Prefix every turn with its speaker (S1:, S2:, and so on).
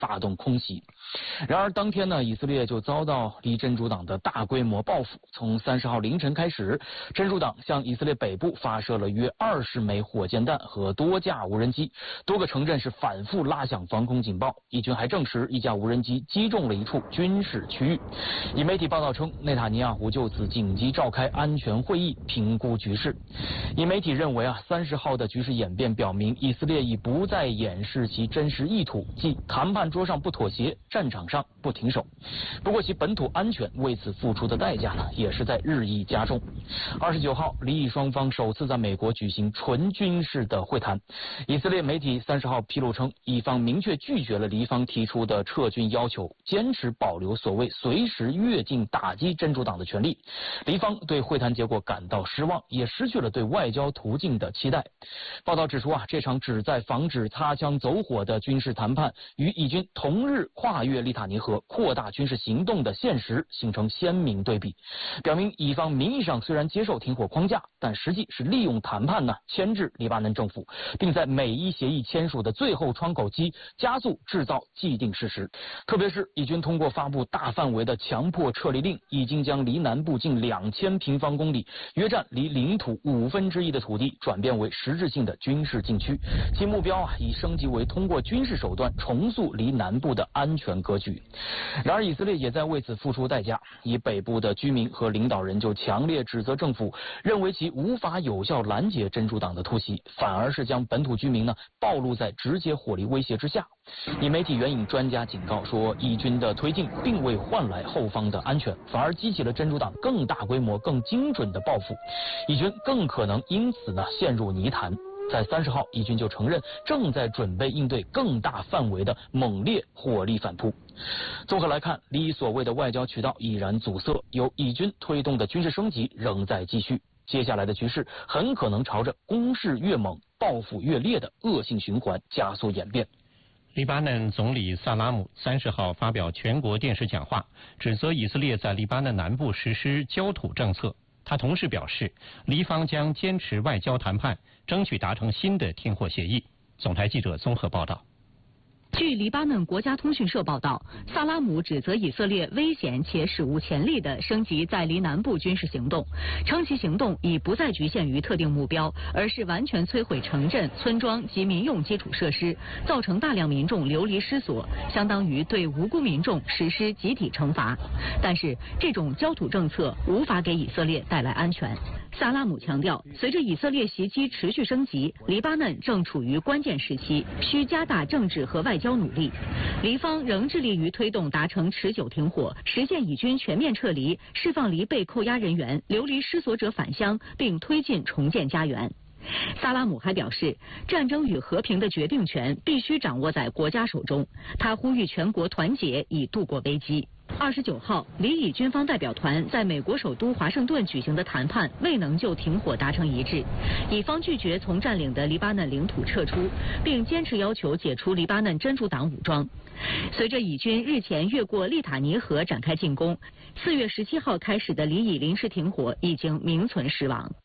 S1: 发动空袭。然而当天呢，以色列就遭到黎真主党的大规模报复。从30号凌晨开始，真主党向以色列北部发射了约20枚火箭弹和多架无人机，多个城镇是反复拉响防空警报。以军还证实一架无人机击中了一处军事区域。以媒体报道称，内塔尼亚胡就此紧急召开安全会议，评估局势。以媒体认为30号的局势演变表明，以色列已不再掩饰其真实意图，即谈判桌上不妥协，战场上不停手。不过其本土安全为此付出的代价呢，也是在日益加重。29号，黎以双方首次在美国举行纯军事的会谈。以色列媒体30号披露称，以方明确拒绝了黎方提出的撤军要求，坚持保留所谓随时越境打击真主党的权利。黎方对会谈结果感到失望，也失去了对外交途径的期待。报道指出这场旨在防止擦枪走火的军事谈判与以军同日跨越利塔尼河扩大军事行动的现实形成鲜明对比，表明以方名义上虽然接受停火框架，但实际是利用谈判牵制黎巴嫩政府，并在美伊协议签署的最后窗口期加速制造既定事实。特别是以军通过发布大范围的强迫撤离令，已经将黎南部近2000平方公里，约占黎领土1/5的土地转变为实质性的军事禁区，其目标已升级为通过军事手段重塑黎南部的安全格局。然而以色列也在为此付出代价，以北部的居民和领导人就强烈指责政府，认为其无法有效拦截真主党的突袭，反而是将本土居民暴露在直接火力威胁之下。以媒体援引专家警告说，以军的推进并未换来后方的安全，反而激起了真主党更大规模、更精准的报复，以军更可能因此陷入泥潭。在30号，以军就承认正在准备应对更大范围的猛烈火力反扑。综合来看，黎所谓的外交渠道已然阻塞，由以军推动的军事升级仍在继续。接下来的局势很可能朝着攻势越猛、报复越烈的恶性循环加速演变。
S2: 黎巴嫩总理萨拉姆30号发表全国电视讲话，指责以色列在黎巴嫩南部实施焦土政策。他同时表示，黎方将坚持外交谈判，争取达成新的停火协议。总台记者综合报道。
S3: 据黎巴嫩国家通讯社报道，萨拉姆指责以色列危险且史无前例地升级在黎南部军事行动，称其行动已不再局限于特定目标，而是完全摧毁城镇、村庄及民用基础设施，造成大量民众流离失所，相当于对无辜民众实施集体惩罚。但是，这种焦土政策无法给以色列带来安全。萨拉姆强调，随着以色列袭击持续升级，黎巴嫩正处于关键时期，需加大政治和外交努力。黎方仍致力于推动达成持久停火，实现以军全面撤离，释放黎被扣押人员、流离失所者返乡，并推进重建家园。萨拉姆还表示，战争与和平的决定权必须掌握在国家手中。他呼吁全国团结，以度过危机。29号，黎以军方代表团在美国首都华盛顿举行的谈判未能就停火达成一致，以方拒绝从占领的黎巴嫩领土撤出，并坚持要求解除黎巴嫩真主党武装。随着以军日前越过利塔尼河展开进攻，4月17号开始的黎以临时停火已经名存实亡。